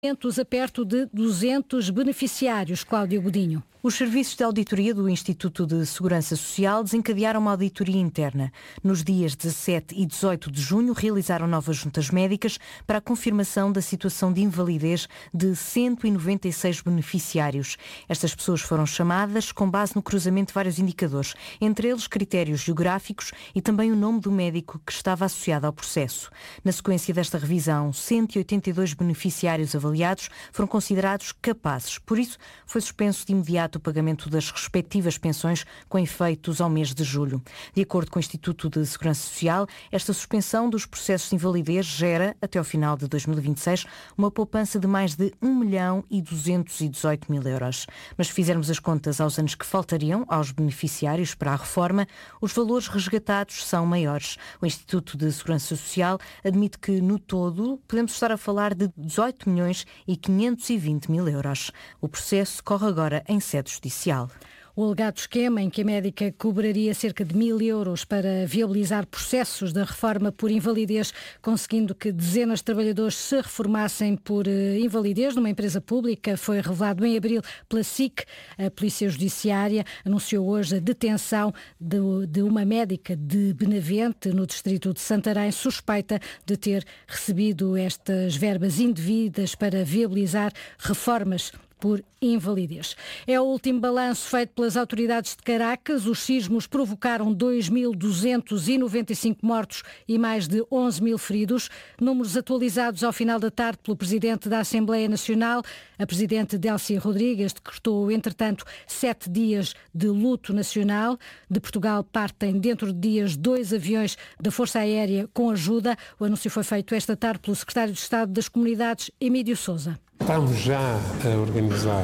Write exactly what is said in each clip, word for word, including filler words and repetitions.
a perto de duzentos beneficiários. Cláudia Godinho. Os serviços de auditoria do Instituto de Segurança Social desencadearam uma auditoria interna. Nos dias dezassete e dezoito de junho, realizaram novas juntas médicas para a confirmação da situação de invalidez de cento e noventa e seis beneficiários. Estas pessoas foram chamadas com base no cruzamento de vários indicadores, entre eles critérios geográficos e também o nome do médico que estava associado ao processo. Na sequência desta revisão, cento e oitenta e dois beneficiários avaliados foram considerados capazes. Por isso, foi suspenso de imediato o pagamento das respectivas pensões com efeitos ao mês de julho. De acordo com o Instituto de Segurança Social, esta suspensão dos processos de invalidez gera, até ao final de dois mil e vinte e seis, uma poupança de mais de um milhão e duzentos e dezoito mil euros. Mas se fizermos as contas aos anos que faltariam aos beneficiários para a reforma, os valores resgatados são maiores. O Instituto de Segurança Social admite que, no todo, podemos estar a falar de dezoito milhões e quinhentos e vinte mil euros. O processo corre agora em sede judicial. O alegado esquema em que a médica cobraria cerca de mil euros para viabilizar processos da reforma por invalidez, conseguindo que dezenas de trabalhadores se reformassem por invalidez numa empresa pública, foi revelado em abril pela S I C. A Polícia Judiciária anunciou hoje a detenção de, de uma médica de Benavente, no distrito de Santarém, suspeita de ter recebido estas verbas indevidas para viabilizar reformas por invalidez. É o último balanço feito pelas autoridades de Caracas. Os sismos provocaram dois mil duzentos e noventa e cinco mortos e mais de onze mil feridos. Números atualizados ao final da tarde pelo Presidente da Assembleia Nacional. A Presidente Delcy Rodrigues decretou, entretanto, sete dias de luto nacional. De Portugal partem dentro de dias dois aviões da Força Aérea com ajuda. O anúncio foi feito esta tarde pelo Secretário de Estado das Comunidades, Emílio Sousa. Estamos já a organizar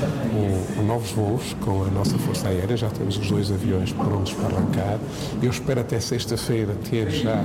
um, um novos voos com a nossa Força Aérea, já temos os dois aviões prontos para arrancar. Eu espero até sexta-feira ter já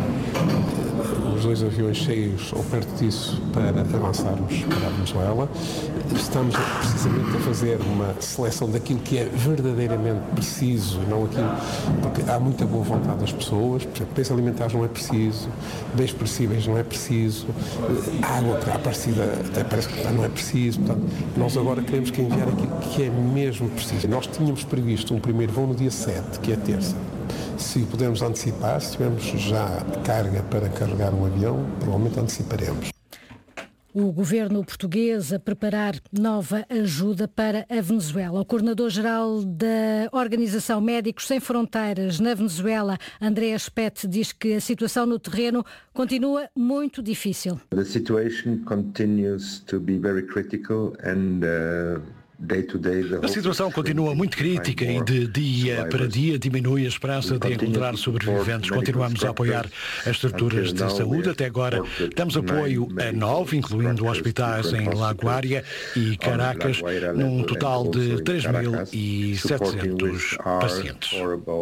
os dois aviões cheios ou perto disso para avançarmos para a Venezuela. Estamos precisamente a fazer uma seleção daquilo que é verdadeiramente preciso, não aquilo, porque há muita boa vontade das pessoas. Por exemplo, bens alimentares não é preciso, bens perecíveis não é preciso, água que aparecida até parece que não é preciso. Portanto, nós agora queremos que enviar aquilo que é mesmo preciso. Nós tínhamos previsto um primeiro voo no dia sete, que é terça. Se pudermos antecipar, se tivermos já carga para carregar um avião, provavelmente anteciparemos. O governo português a preparar nova ajuda para a Venezuela. O coordenador-geral da Organização Médicos Sem Fronteiras na Venezuela, André Aspete, diz que a situação no terreno continua muito difícil. The situation continues to be very critical and uh... A situação continua muito crítica e de dia para dia diminui a esperança de encontrar sobreviventes. Continuamos a apoiar as estruturas de saúde. Até agora damos apoio a nove, incluindo hospitais em Laguária e Caracas, num total de três mil e setecentos pacientes.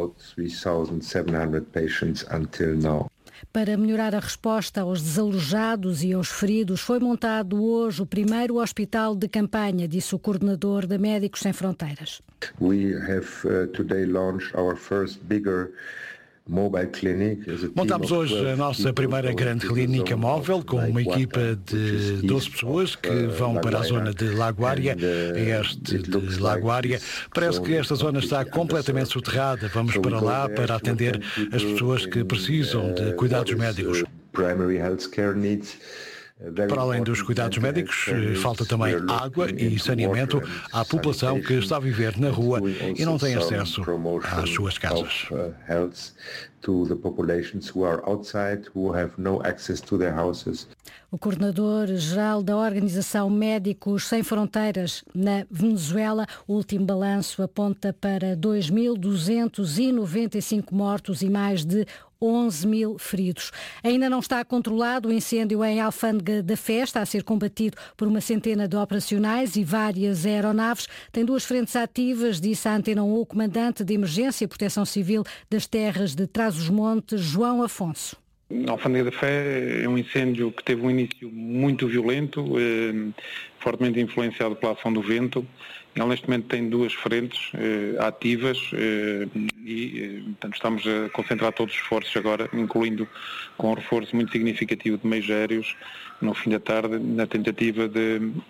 Para melhorar a resposta aos desalojados e aos feridos, foi montado hoje o primeiro hospital de campanha, disse o coordenador da Médicos Sem Fronteiras. We have uh, today launched our first bigger Montamos hoje a nossa primeira grande clínica móvel com uma equipa de doze pessoas que vão para a zona de Laguária, este de Laguária. Parece que esta zona está completamente soterrada. Vamos para lá para atender as pessoas que precisam de cuidados médicos. Para além dos cuidados médicos, falta também água e saneamento à população que está a viver na rua e não tem acesso às suas casas. O coordenador-geral da Organização Médicos Sem Fronteiras na Venezuela, o último balanço aponta para dois mil duzentos e noventa e cinco mortos e mais de onze mil feridos. Ainda não está controlado o incêndio em Alfândega da Fé, está a ser combatido por uma centena de operacionais e várias aeronaves. Tem duas frentes ativas, disse à Antena um o comandante de Emergência e Proteção Civil das Terras de Trás-os-Montes, João Afonso. A Alfândega da Fé é um incêndio que teve um início muito violento, eh, fortemente influenciado pela ação do vento. Ele neste momento tem duas frentes eh, ativas eh, e eh, portanto, estamos a concentrar todos os esforços agora, incluindo com um reforço muito significativo de meios aéreos no fim da tarde, na tentativa de